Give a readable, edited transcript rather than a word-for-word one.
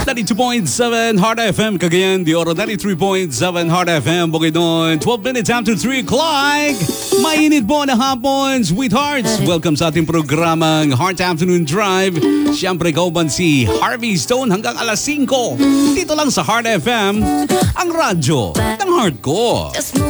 92.7 Heart FM, Cagayan de Oro. 93.7 Heart FM, Bukidnon. 12 minutes after 3 o'clock. Mainit po na hapon, sweethearts. Welcome sa ating programang Heart Afternoon Drive. Siyempre, kauban si Harvey Stone hanggang alas 5. Dito lang sa Heart FM, ang radyo ng heart ko.